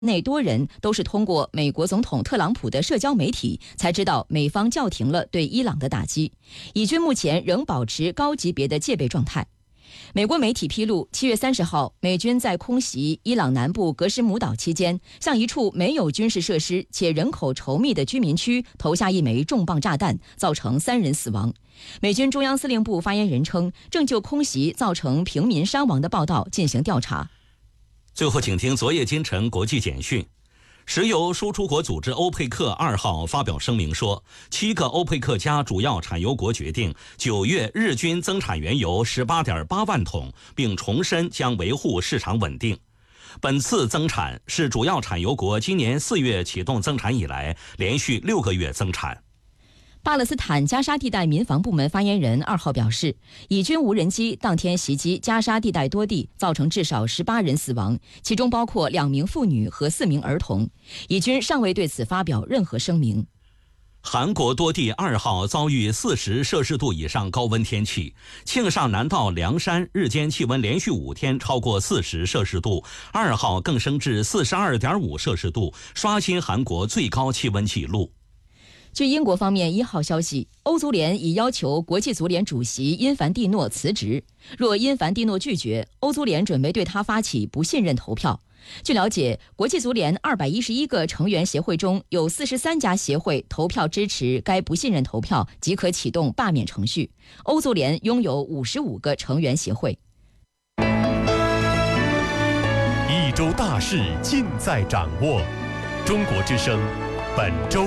内多人都是通过美国总统特朗普的社交媒体才知道美方叫停了对伊朗的打击。以军目前仍保持高级别的戒备状态。美国媒体披露，7月30号，美军在空袭伊朗南部格什姆岛期间，向一处没有军事设施且人口稠密的居民区投下一枚重磅炸弹，造成3人死亡。美军中央司令部发言人称，正就空袭造成平民伤亡的报道进行调查。 最后，请听昨夜今晨国际简讯。石油输出国组织欧佩克2号发表声明说，7个欧佩克加主要产油国决定9月日均增产原油18.8万桶，并重申将维护市场稳定。本次增产是主要产油国今年4月启动增产以来连续6个月增产。 巴勒斯坦加沙地带民防部门发言人2号表示，以军无人机当天袭击加沙地带多地，造成至少18人死亡，其中包括2名妇女和4名儿童。以军尚未对此发表任何声明。 韩国多地2号遭遇40摄氏度以上高温天气，庆尚南道凉山日间气温连续5天超过40摄氏度，2号更升至42.5摄氏度，刷新韩国最高气温纪录。 据英国方面1号消息，欧足联已要求国际足联主席因凡蒂诺辞职。若因凡蒂诺拒绝，欧足联准备对他发起不信任投票。据了解，国际足联211个成员协会中有43家协会投票支持该不信任投票，即可启动罢免程序。欧足联拥有55个成员协会。 一周大事尽在掌握。中国之声，本周。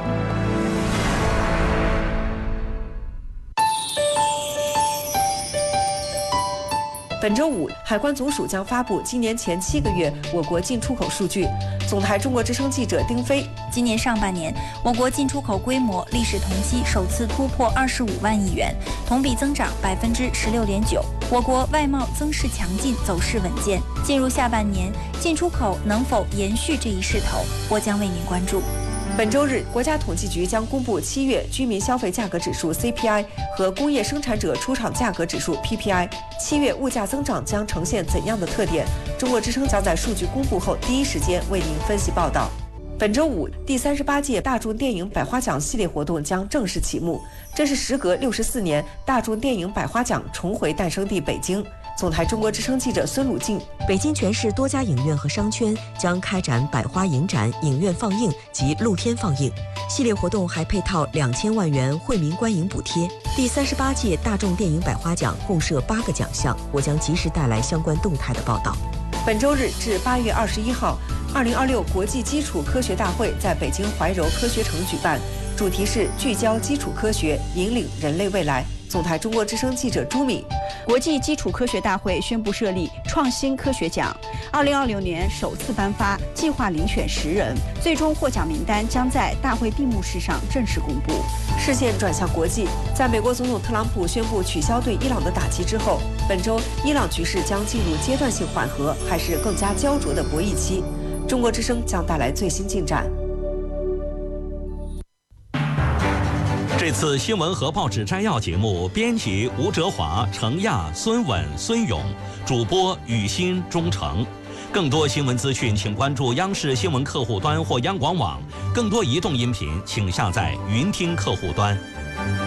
本周五，海关总署将发布今年前7个月我国进出口数据。总台中国之声记者丁飞， 今年上半年，我国进出口规模历史同期首次突破25万亿元，同比增长16.9%。我国外贸增势强劲，走势稳健。进入下半年，进出口能否延续这一势头，我将为您关注。 本周日，国家统计局将公布7月居民消费价格指数 CPI 和工业生产者出厂价格指数 PPI。7月物价增长将呈现怎样的特点？中国之声将在数据公布后第一时间为您分析报道。本周五，第38届大众电影百花奖系列活动将正式启幕，这是时隔64年，大众电影百花奖重回诞生地北京。总台中国之声记者孙鲁静， 北京全市多家影院和商圈将开展百花影展、影院放映及露天放映。系列活动还配套2000万元惠民观影补贴。第38届大众电影百花奖共设8个奖项，我将及时带来相关动态的报道。 本周日至8月21号，2026国际基础科学大会在北京怀柔科学城举办，主题是聚焦基础科学，引领人类未来。总台中国之声记者朱敏， 国际基础科学大会宣布设立创新科学奖，2026年首次颁发，计划遴选10人，最终获奖名单将在大会闭幕式上正式公布。 视线转向国际，在美国总统特朗普宣布取消对伊朗的打击之后，本周伊朗局势将进入阶段性缓和，还是更加焦灼的博弈期？中国之声将带来最新进展。 这次新闻和报纸摘要节目，编辑吴哲华、程亚、孙稳、孙勇，主播雨欣、钟诚。更多新闻资讯，请关注央视新闻客户端或央广网。更多移动音频，请下载云听客户端。